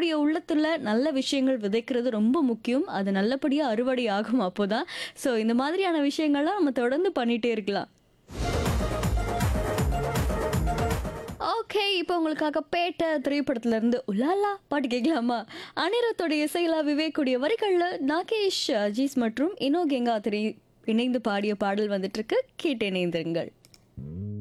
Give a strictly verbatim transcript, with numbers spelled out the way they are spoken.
நம்மளுடைய உள்ளத்துல நல்ல விஷயங்கள் விதைக்கிறது ரொம்ப முக்கியம். அது நல்லபடியா அறுவடை ஆகும் அப்போதான். ஸோ இந்த மாதிரியான விஷயங்கள்லாம் நம்ம தொடர்ந்து பண்ணிட்டே இருக்கலாம். ஓகே. இப்போ உங்களுக்காக பேட்ட திரைப்படத்துல இருந்து உலாலா பாட்டு கேட்கலாமா? அனிருத்தோட இசையில விவேக்குடைய வரிகள்ல நாகேஷ், அஜீஸ் மற்றும் இனோ கெங்கா திரை இணைந்து பாடிய பாடல் வந்துட்டு இருக்கு. கேட்டு இணைந்திருங்கள்.